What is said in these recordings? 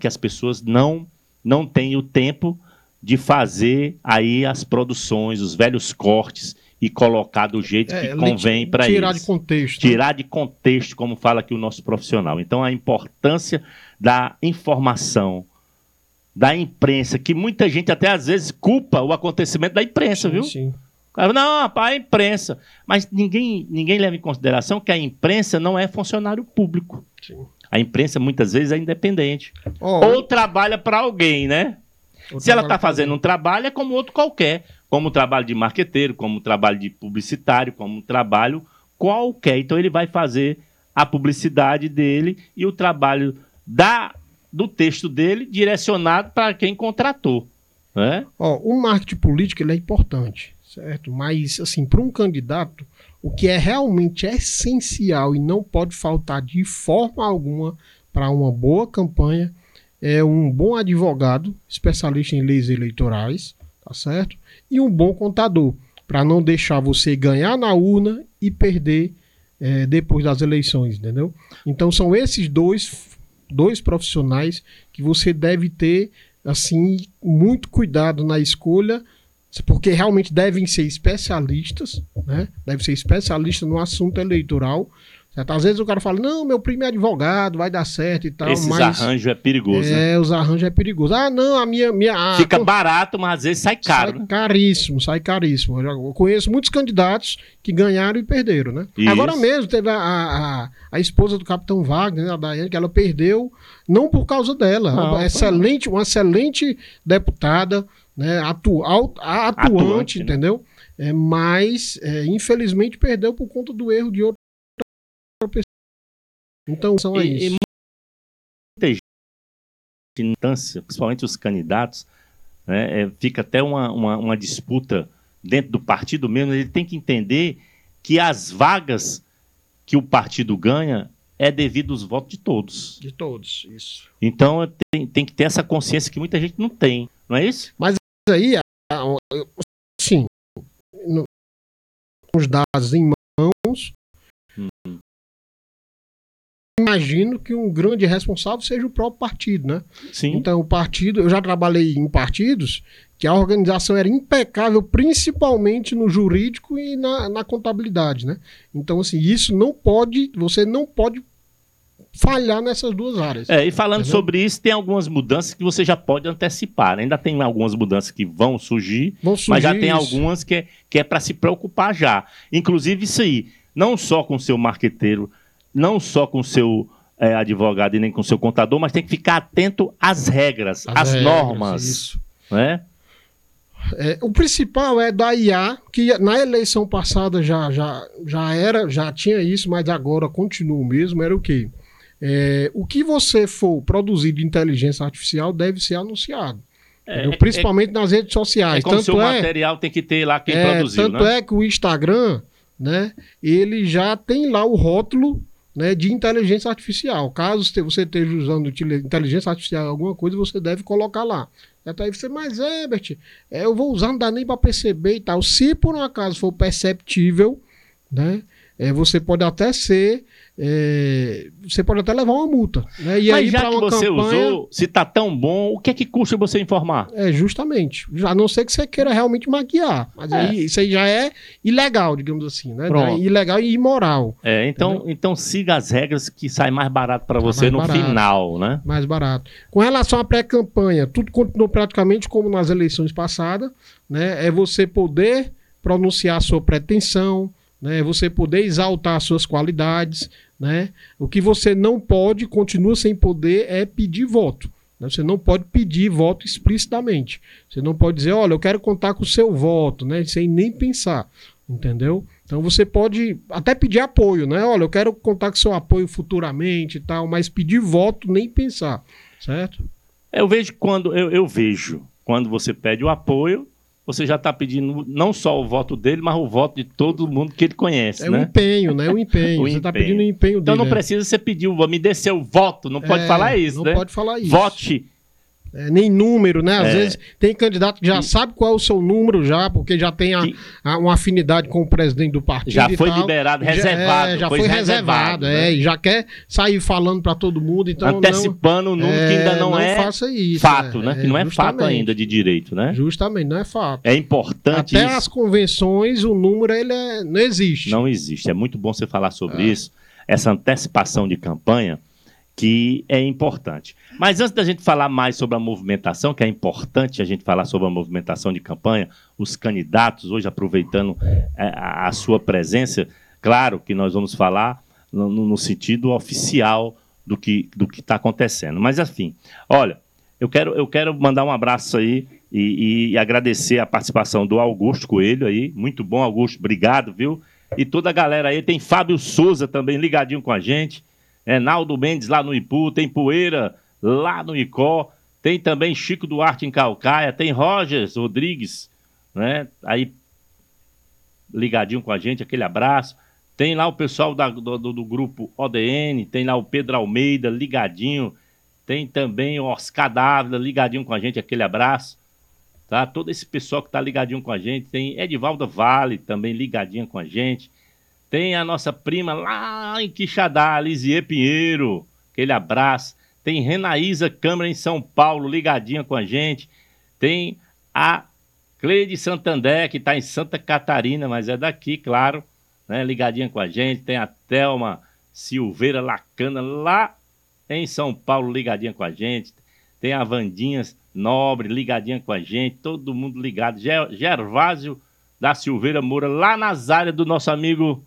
que as pessoas não têm o tempo de fazer aí as produções, os velhos cortes e colocar do jeito que convém para eles. Tirar de contexto. Tirar de contexto, como fala aqui o nosso profissional. Então, a importância da informação, da imprensa, que muita gente até às vezes culpa o acontecimento da imprensa, viu? Sim. Não, rapaz, a imprensa. Mas ninguém leva em consideração que a imprensa não é funcionário público. Sim. A imprensa, muitas vezes, é independente. Ou trabalha para alguém, né? Se ela está fazendo um trabalho, é como outro qualquer. Como trabalho de marqueteiro, como trabalho de publicitário, como trabalho qualquer. Então, ele vai fazer a publicidade dele e o trabalho do texto dele direcionado para quem contratou. Né? O marketing político ele é importante, certo? Mas, assim, para um candidato, o que é realmente essencial e não pode faltar de forma alguma para uma boa campanha é um bom advogado, especialista em leis eleitorais, tá certo? E um bom contador, para não deixar você ganhar na urna e perder depois das eleições, entendeu? Então são esses dois profissionais que você deve ter, assim, muito cuidado na escolha, porque realmente devem ser especialistas, né? Devem ser especialistas no assunto eleitoral. Certo? Às vezes o cara fala, não, meu primo é advogado, vai dar certo e tal. Esses arranjos é perigoso. Né? Os arranjos é perigoso. Ah, não, a minha fica barato, mas às vezes sai caro. Sai caríssimo, sai caríssimo. Eu conheço muitos candidatos que ganharam e perderam, né? Isso. Agora mesmo teve a esposa do Capitão Wagner, a Daiane, que ela perdeu, não por causa dela. Uma excelente deputada, né? Atuante, entendeu? Né? Mas, infelizmente, perdeu por conta do erro de outra pessoa. Então, são isso. Muita gente, principalmente os candidatos, né, fica até uma disputa dentro do partido mesmo. Ele tem que entender que as vagas que o partido ganha é devido aos votos de todos. De todos, isso. Então, tem que ter essa consciência que muita gente não tem, não é isso? Mas aí, sim, os dados em mãos, imagino que um grande responsável seja o próprio partido, né? Sim. Então, o partido, eu já trabalhei em partidos que a organização era impecável, principalmente no jurídico e na contabilidade, né? Então, assim, você não pode falhar nessas duas áreas. E falando sobre isso, tem algumas mudanças que você já pode antecipar, né? Ainda tem algumas mudanças que vão surgir, mas já tem algumas que é para se preocupar já. Inclusive isso aí, não só com o seu marqueteiro, não só com o seu advogado e nem com o seu contador, mas tem que ficar atento às regras, às normas. Isso. Né? O principal é da IA, que na eleição passada já tinha isso, mas agora continua o mesmo, era o quê? O que você for produzir de inteligência artificial deve ser anunciado. Principalmente nas redes sociais. Como seu material tem que ter lá quem produziu. Tanto é que o Instagram, né, ele já tem lá o rótulo, né, de inteligência artificial. Caso você esteja usando inteligência artificial em alguma coisa, você deve colocar lá. Até aí você, mas Herbert, eu vou usar, não dá nem para perceber e tal. Se por um acaso for perceptível, né, você pode até você pode até levar uma multa. Né? E mas aí, já que você usou, se tá tão bom, o que é que custa você informar? Justamente. A não ser que você queira realmente maquiar. Mas aí, isso aí já é ilegal, digamos assim. Né? É ilegal e imoral. Então siga as regras que sai mais barato para você no final. Né? Mais barato. Com relação à pré-campanha, tudo continuou praticamente como nas eleições passadas. Né? É você poder pronunciar a sua pretensão, né, você poder exaltar as suas qualidades, né? O que você não pode, continua sem poder, é pedir voto. Né? Você não pode pedir voto explicitamente. Você não pode dizer, olha, eu quero contar com o seu voto, né? Sem nem pensar, entendeu? Então você pode até pedir apoio, né? Olha, eu quero contar com o seu apoio futuramente e tal, mas pedir voto nem pensar, certo? Eu vejo quando você pede o apoio, você já está pedindo não só o voto dele, mas o voto de todo mundo que ele conhece. O empenho, né? O empenho. Você está pedindo o empenho dele. Então não precisa você pedir, me dê seu voto, não pode falar isso, não né? Não pode falar isso. Vote nem número, né? Às vezes tem candidato que já sabe qual é o seu número já, porque já tem uma afinidade com o presidente do partido. Já foi liberado, reservado. Já foi reservado, né? E já quer sair falando para todo mundo. Então antecipando o número que ainda não é fato, né? Que não é fato ainda de direito, né? Justamente, não é fato. É importante Até as convenções, o número não existe. Não existe. É muito bom você falar sobre isso. Essa antecipação de campanha, que é importante. Mas antes da gente falar mais sobre a movimentação, que é importante a gente falar sobre a movimentação de campanha, os candidatos, hoje aproveitando a sua presença, claro que nós vamos falar no sentido oficial do que está acontecendo. Mas, assim, olha, eu quero mandar um abraço aí e agradecer a participação do Augusto Coelho aí. Muito bom, Augusto, obrigado, viu? E toda a galera aí, tem Fábio Souza também ligadinho com a gente, Naldo Mendes lá no Ipu, tem Poeira lá no Icó, tem também Chico Duarte em Calcaia, tem Rogers Rodrigues, né? Aí ligadinho com a gente, aquele abraço. Tem lá o pessoal do grupo ODN, tem lá o Pedro Almeida ligadinho, tem também o Oscar Dávila ligadinho com a gente, aquele abraço. Tá? Todo esse pessoal que está ligadinho com a gente, tem Edivalda Vale também ligadinho com a gente. Tem a nossa prima lá em Quixadá, Lisier Pinheiro, aquele abraço. Tem Renaísa Câmara em São Paulo, ligadinha com a gente. Tem a Cleide Santander, que está em Santa Catarina, mas é daqui, claro, né, ligadinha com a gente. Tem a Thelma Silveira Lacana, lá em São Paulo, ligadinha com a gente. Tem a Vandinha Nobre, ligadinha com a gente. Todo mundo ligado. Gervásio da Silveira Moura, lá nas áreas do nosso amigo...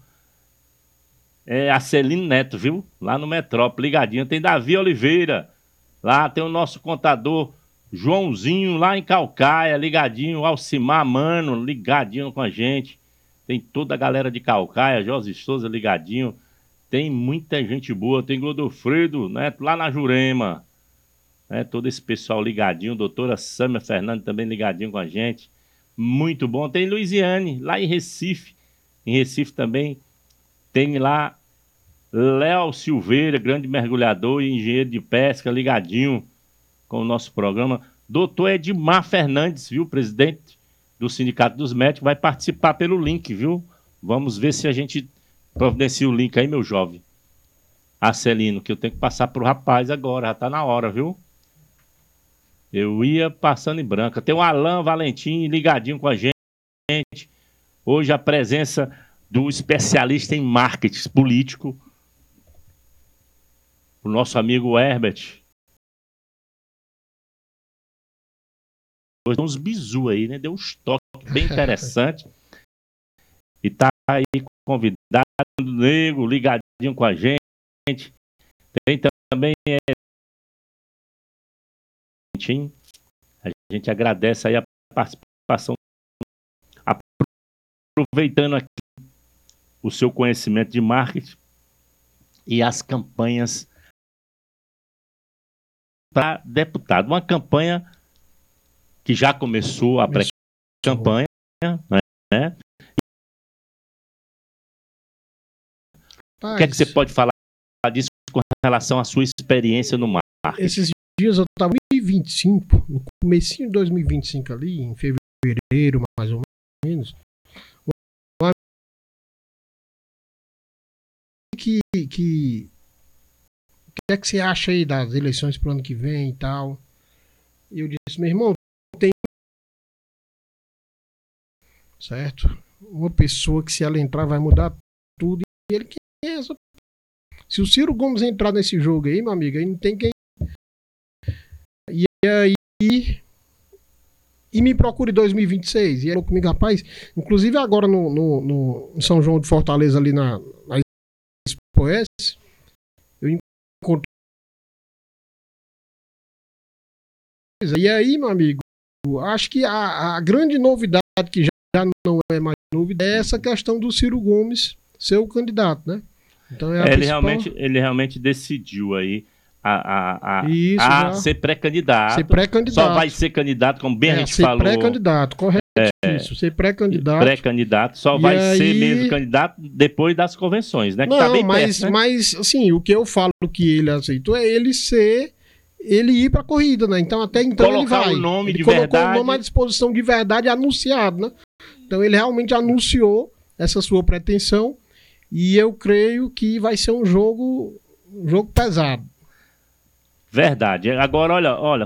Acelino Neto, viu? Lá no Metrópole, ligadinho. Tem Davi Oliveira, lá tem o nosso contador Joãozinho, lá em Calcaia, ligadinho. Alcimar Mano, ligadinho com a gente. Tem toda a galera de Calcaia, Jorge Souza, ligadinho. Tem muita gente boa. Tem Godofredo, né? Lá na Jurema. Todo esse pessoal ligadinho. Doutora Sâmia Fernandes também ligadinho com a gente. Muito bom. Tem Luiziane, lá em Recife. Em Recife também. Tem lá Léo Silveira, grande mergulhador e engenheiro de pesca, ligadinho com o nosso programa. Doutor Edmar Fernandes, viu, presidente do Sindicato dos Médicos, vai participar pelo link, viu? Vamos ver se a gente providencia o link aí, meu jovem. Acelino, que eu tenho que passar pro rapaz agora, já tá na hora, viu? Eu ia passando em branca. Tem o Alain Valentim ligadinho com a gente. Hoje a presença do especialista em marketing político, o nosso amigo Herbert. Deu uns bizu aí, né? Deu uns toques bem interessantes. E tá aí convidado, nego, ligadinho com a gente. Tem também a gente agradece aí a participação, aproveitando aqui o seu conhecimento de marketing e as campanhas para deputado. Uma campanha que já começou, a pré-campanha, né? O que é que você pode falar disso com relação à sua experiência no marketing? Esses dias eu estava em 2025, no comecinho de 2025 ali, em fevereiro mais ou menos, o que é que você acha aí das eleições pro ano que vem e tal? E eu disse, meu irmão, tem certo? Uma pessoa que se ela entrar vai mudar tudo, e ele quer essa. Se o Ciro Gomes entrar nesse jogo aí, meu amigo, aí não tem quem. E aí me procure 2026. E ele falou comigo, rapaz, inclusive agora no São João de Fortaleza, ali na Expo S, eu encontrei. E aí, meu amigo, acho que a grande novidade, que já não é mais novidade, é essa questão do Ciro Gomes ser o candidato, né? Então ele realmente decidiu aí a ser pré-candidato. Ser pré-candidato. Só vai ser candidato, como bem a gente falou. Ser pré-candidato, correto. Isso, ser pré-candidato. Pré-candidato, só vai ser mesmo candidato depois das convenções, né? Que não, tá bem mas, perto, né? Mas, assim, o que eu falo que ele aceitou é ele ser ele ir para a corrida, né? Então até então colocar ele vai. O nome ele de colocou verdade. o nome à disposição de verdade anunciado, né? Então ele realmente anunciou essa sua pretensão e eu creio que vai ser um jogo pesado. Verdade. Agora, olha,